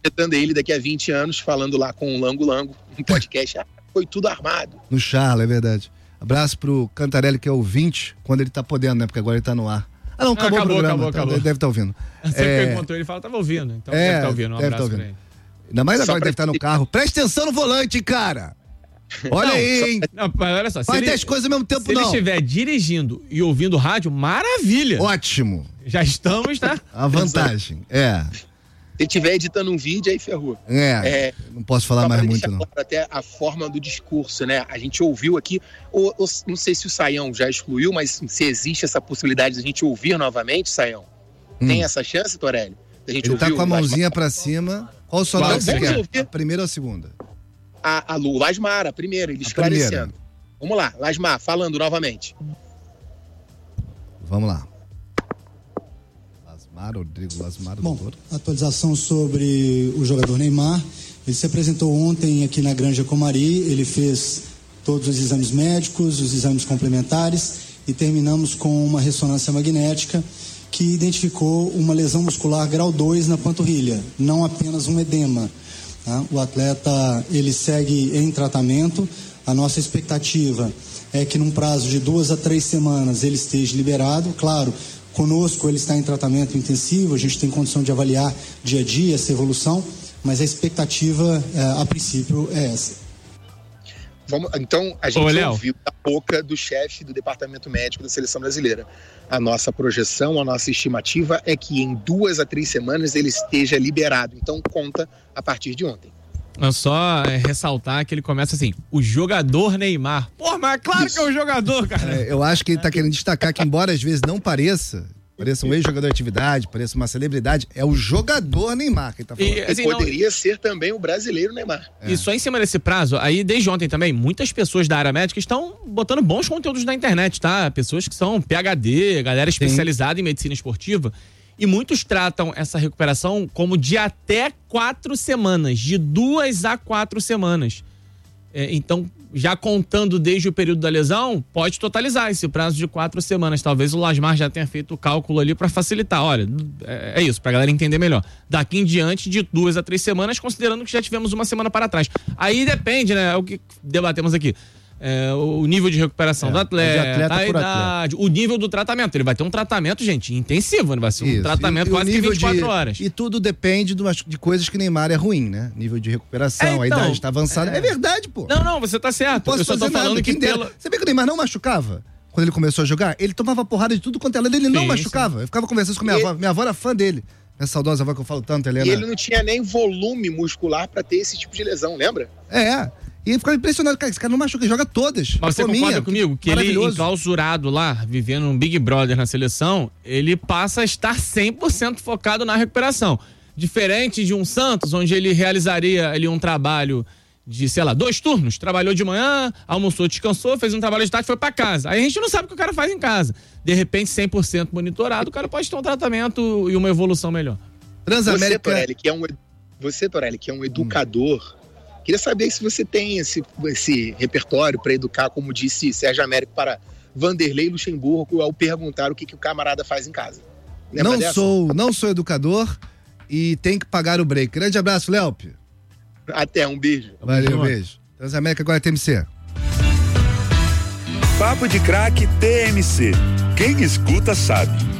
projetando ele daqui a 20 anos, falando lá com o Lango Lango, um podcast, foi tudo armado. No Charla, é verdade. Abraço pro Cantarelli, que é ouvinte, quando ele tá podendo, né? Porque agora ele tá no ar. Ah, não, acabou o programa. Acabou. Ele deve estar ouvindo. Sempre que eu encontro ele, fala, tava ouvindo. Então deve estar ouvindo. Um abraço pra ele. Ainda mais agora que deve estar no carro. Presta atenção no volante, cara. Olha aí, hein? Não, mas olha só. Faz 10 coisas ao mesmo tempo, se ele estiver dirigindo e ouvindo rádio, maravilha. Ótimo. Já estamos, tá? A vantagem. Se estiver editando um vídeo, aí ferrou. Não posso falar mais muito, não. Até a forma do discurso, né? A gente ouviu aqui, não sei se o Saião já excluiu, mas se existe essa possibilidade de a gente ouvir novamente, Saião. Tem essa chance, Torelli? Ele tá com a mãozinha pra cima. Qual o sonoro que você quer? A primeira ou a segunda? A Lu, Lasmar, a primeira, ele esclarecendo. Primeira. Vamos lá, Lasmar, falando novamente. Vamos lá. Rodrigo Lasmar, doutor. Atualização sobre o jogador Neymar. Ele se apresentou ontem aqui na Granja Comari, ele fez todos os exames médicos, os exames complementares e terminamos com uma ressonância magnética que identificou uma lesão muscular grau 2 na panturrilha, não apenas um edema. Tá? O atleta, ele segue em tratamento. A nossa expectativa é que num prazo de 2 a 3 semanas ele esteja liberado, claro. Conosco ele está em tratamento intensivo, a gente tem condição de avaliar dia a dia essa evolução, mas a expectativa, a princípio, é essa. Então, a gente ouviu da boca do chefe do departamento médico da Seleção Brasileira. A nossa projeção, a nossa estimativa é que em 2 a 3 semanas ele esteja liberado. Então, conta a partir de ontem. É só ressaltar que ele começa assim, o jogador Neymar. Pô, mas é claro que é o jogador, cara. Eu acho que ele tá querendo destacar que, embora às vezes não pareça um ex-jogador de atividade, pareça uma celebridade, é o jogador Neymar que ele tá falando. E assim, poderia ser também o brasileiro Neymar. E só em cima desse prazo, aí desde ontem também, muitas pessoas da área médica estão botando bons conteúdos na internet, tá? Pessoas que são PhD, galera especializada em medicina esportiva. E muitos tratam essa recuperação como de até 4 semanas, de 2 a 4 semanas. Então, já contando desde o período da lesão, pode totalizar esse prazo de 4 semanas. Talvez o Lasmar já tenha feito o cálculo ali para facilitar. Olha, é isso, pra galera entender melhor. Daqui em diante, de 2 a 3 semanas, considerando que já tivemos uma semana para trás. Aí depende, né? É o que debatemos aqui. O nível de recuperação do atleta, a idade, o nível do tratamento. Ele vai ter um tratamento, gente, intensivo, né? Vai ser um tratamento quase que 24 horas. E tudo depende de coisas que Neymar é ruim, né? Nível de recuperação, a idade está avançada. É verdade, pô. Não, você tá certo. Eu só tô falando que Você vê que o Neymar não machucava? Quando ele começou a jogar, ele tomava porrada de tudo quanto ela dele, ele não machucava. Eu ficava conversando com minha avó. Minha avó era fã dele. Minha saudosa avó que eu falo tanto, Helena. E ele não tinha nem volume muscular pra ter esse tipo de lesão, lembra? E ele ficava impressionado, cara, esse cara não machuca, ele joga todas. Mas você concorda comigo que ele, enclausurado lá, vivendo um Big Brother na seleção, ele passa a estar 100% focado na recuperação. Diferente de um Santos, onde ele realizaria ali um trabalho de, 2 turnos. Trabalhou de manhã, almoçou, descansou, fez um trabalho de tarde e foi pra casa. Aí a gente não sabe o que o cara faz em casa. De repente, 100% monitorado, o cara pode ter um tratamento e uma evolução melhor. Transamérica... Você, Torelli, que é um educador... Queria saber se você tem esse repertório para educar, como disse Sérgio Américo para Vanderlei Luxemburgo, ao perguntar o que o camarada faz em casa. Não sou educador e tenho que pagar o break. Grande abraço, Léope. Até, um beijo. Valeu, um beijo. Transamérica agora é TMC. Papo de Craque TMC. Quem escuta sabe.